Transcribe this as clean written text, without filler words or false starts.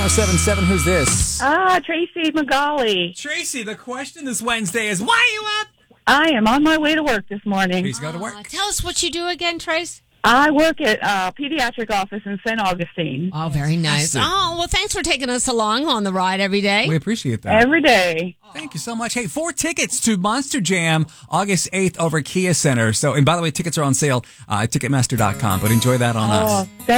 1077. Who's this? Tracy McGauley. Tracy, the question this Wednesday is, why are you up? I am on my way to work this morning. Please go to work. Tell us what you do again, Trace. I work at a pediatric office in St. Augustine. Oh, very nice. Oh, well, thanks for taking us along on the ride every day. We appreciate that. Every day. Thank you so much. Hey, 4 tickets to Monster Jam August 8th over Kia Center. So, and by the way, tickets are on sale at Ticketmaster.com, but enjoy that on us.